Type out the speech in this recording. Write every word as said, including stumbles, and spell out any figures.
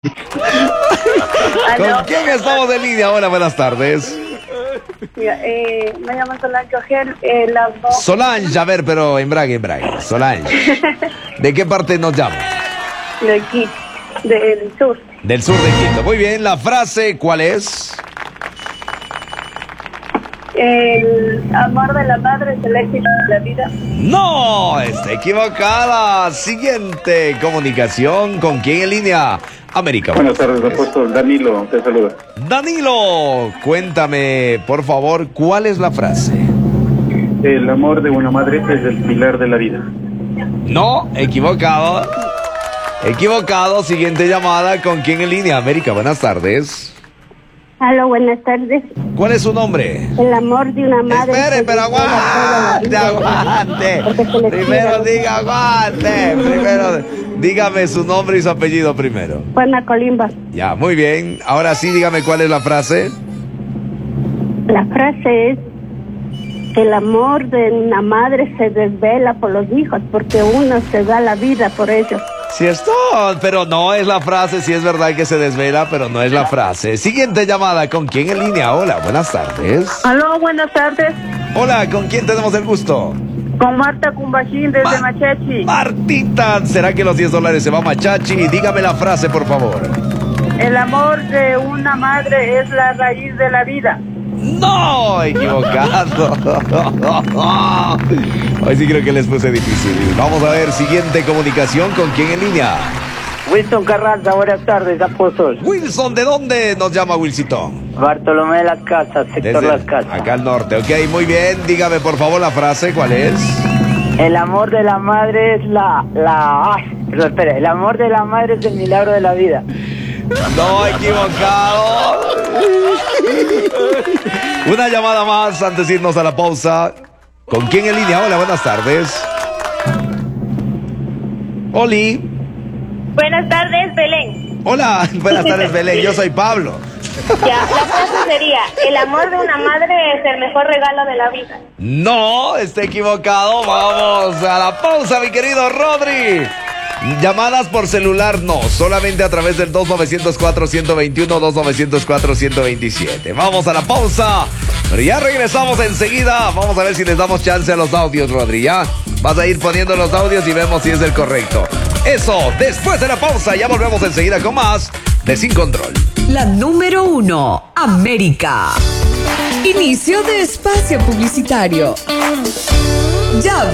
¿Con quién estamos en línea? Hola, buenas tardes. Mira, eh, me llamo Solange Ojel, eh, las dos. Solange, a ver, pero embrague, embrague. Solange. ¿De qué parte nos llama? De aquí, del sur. Del sur de Quito. Muy bien, la frase, ¿cuál es? El amor de la madre es el éxito de la vida. No, está equivocada. Siguiente comunicación. ¿Con quién en línea? América. Buenas tardes, apóstol. Danilo te saluda. Danilo, cuéntame, por favor, ¿cuál es la frase? El amor de una madre es el pilar de la vida. No, equivocado. Equivocado. Siguiente llamada. ¿Con quién en línea? América, buenas tardes. Aló, buenas tardes. ¿Cuál es su nombre? El amor de una madre. Espere, pero aguante, aguante. Primero diga aguante. Primero dígame su nombre y su apellido primero. Juana Colimba. Ya, muy bien. Ahora sí, dígame cuál es la frase. La frase es: el amor de una madre se desvela por los hijos, porque uno se da la vida por ellos. Sí esto, pero no es la frase. Sí es verdad que se desvela, pero no es la frase. Siguiente llamada. ¿Con quién en línea? Hola, buenas tardes. Aló, buenas tardes. Hola, ¿con quién tenemos el gusto? Con Marta Cumbachín desde Ma- Machachi. Martita, ¿será que los diez dólares se va a Machachi? Dígame la frase, por favor. El amor de una madre es la raíz de la vida. No, equivocado. Hoy sí creo que les puse difícil. Vamos a ver, siguiente comunicación. ¿Con quién en línea? Wilson Carranza, buenas tardes, apóstol. Wilson, ¿de dónde nos llama Wilsito? Bartolomé de las Casas, sector Desde Las Casas. acá al norte. Ok, muy bien. Dígame, por favor, la frase. ¿Cuál es? El amor de la madre es la... la ay, pero espere, el amor de la madre es el milagro de la vida. No, equivocado. Una llamada más antes de irnos a la pausa. ¿Con quién en línea? Hola, buenas tardes. Oli. Buenas tardes, Belén. Hola, buenas tardes, Belén. Yo soy Pablo. Ya, la frase sería: el amor de una madre es el mejor regalo de la vida. No, está equivocado. Vamos a la pausa, mi querido Rodri. Llamadas por celular no, solamente a través del dos nueve cero cuatro, uno dos uno, dos nueve cero cuatro, uno dos siete. Vamos a la pausa, pero ya regresamos enseguida. Vamos a ver si les damos chance a los audios, Rodri, ¿ya? Vas a ir poniendo los audios y vemos si es el correcto. Eso, después de la pausa, ya volvemos enseguida con más de Sin Control. La número uno, América. Inicio de espacio publicitario. Ya